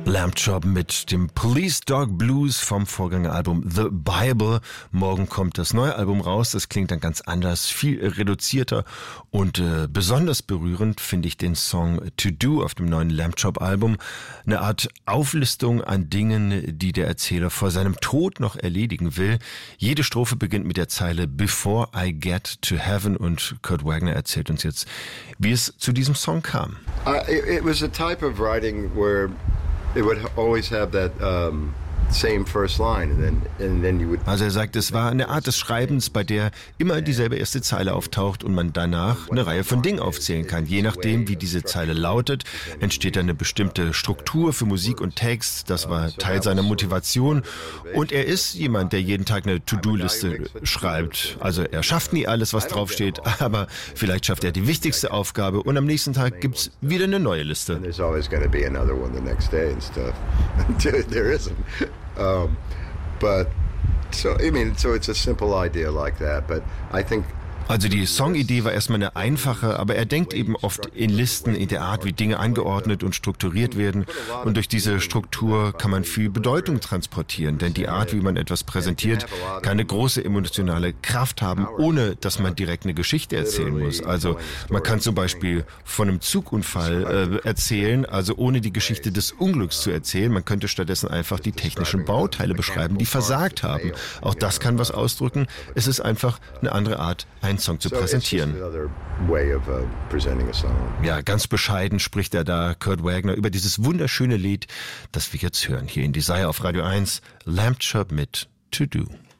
Lamb Chop mit dem Police Dog Blues vom Vorgängeralbum The Bible. Morgen kommt das neue Album raus. Das klingt dann ganz anders, viel reduzierter und besonders berührend finde ich den Song To Do auf dem neuen Lamb Chop Album. Eine Art Auflistung an Dingen, die der Erzähler vor seinem Tod noch erledigen will. Jede Strophe beginnt mit der Zeile Before I Get to Heaven und Kurt Wagner erzählt uns jetzt, wie es zu diesem Song kam. It was a type of writing where it would always have that same first line and then you would. Also er sagt, es war eine Art des Schreibens, bei der immer dieselbe erste Zeile auftaucht und man danach eine Reihe von Dingen aufzählen kann. Je nachdem, wie diese Zeile lautet, entsteht eine bestimmte Struktur für Musik und Text. Das war Teil seiner Motivation. Und er ist jemand, der jeden Tag eine To-Do-Liste schreibt. Also er schafft nie alles, was draufsteht, aber vielleicht schafft er die wichtigste Aufgabe und am nächsten Tag gibt's wieder eine neue Liste. There's always going to be another one the next day and stuff. There isn't. But so it's a simple idea like that, but I think. Also die Songidee war erstmal eine einfache, aber er denkt eben oft in Listen, in der Art, wie Dinge angeordnet und strukturiert werden. Und durch diese Struktur kann man viel Bedeutung transportieren, denn die Art, wie man etwas präsentiert, kann eine große emotionale Kraft haben, ohne dass man direkt eine Geschichte erzählen muss. Also man kann zum Beispiel von einem Zugunfall erzählen, also ohne die Geschichte des Unglücks zu erzählen. Man könnte stattdessen einfach die technischen Bauteile beschreiben, die versagt haben. Auch das kann was ausdrücken. Es ist einfach eine andere Art, einen Song zu präsentieren. Ja, ganz bescheiden spricht er da, Kurt Wagner, über dieses wunderschöne Lied, das wir jetzt hören, hier in Desire auf Radio 1, Lamb Chop mit To Do.